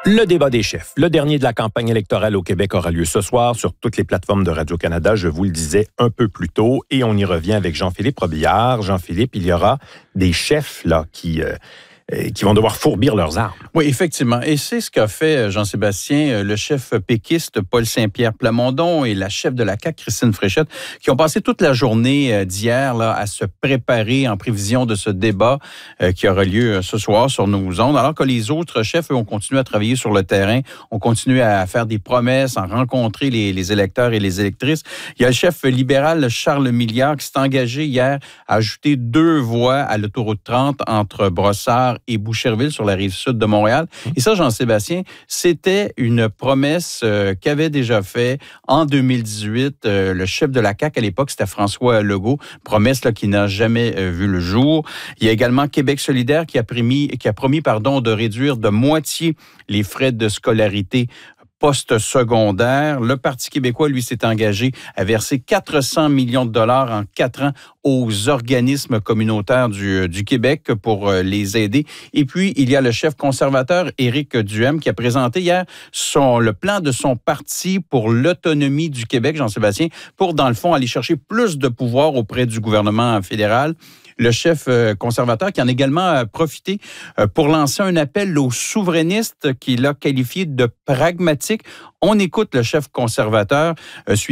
Le débat des chefs, le dernier de la campagne électorale au Québec aura lieu ce soir sur toutes les plateformes de Radio-Canada. Je vous le disais un peu plus tôt et on y revient avec Jean-Philippe Robillard. Jean-Philippe, il y aura des chefs là qui vont devoir fourbir leurs armes. Oui, effectivement. Et c'est ce qu'a fait Jean-Sébastien, le chef péquiste Paul Saint-Pierre Plamondon et la chef de la CAQ, Christine Fréchette, qui ont passé toute la journée d'hier là, à se préparer en prévision de ce débat qui aura lieu ce soir sur nos ondes, alors que les autres chefs, eux, ont continué à travailler sur le terrain, ont continué à faire des promesses, à rencontrer les électeurs et les électrices. Il y a le chef libéral Charles Milliard qui s'est engagé hier à ajouter 2 voies à l'autoroute 30 entre Brossard et Boucherville sur la rive sud de Montréal. Et ça, Jean-Sébastien, c'était une promesse qu'avait déjà fait en 2018 le chef de la CAQ à l'époque, c'était François Legault, promesse là, qui n'a jamais vu le jour. Il y a également Québec solidaire qui a promis de réduire de moitié les frais de scolarité post-secondaire. Le Parti québécois, lui, s'est engagé à verser 400 millions de dollars en 4 ans aux organismes communautaires du Québec pour les aider. Et puis, il y a le chef conservateur, Éric Duhem, qui a présenté hier le plan de son parti pour l'autonomie du Québec, Jean-Sébastien, pour, dans le fond, aller chercher plus de pouvoir auprès du gouvernement fédéral. Le chef conservateur qui en a également profité pour lancer un appel aux souverainistes qu'il a qualifié de pragmatiques. On écoute le chef conservateur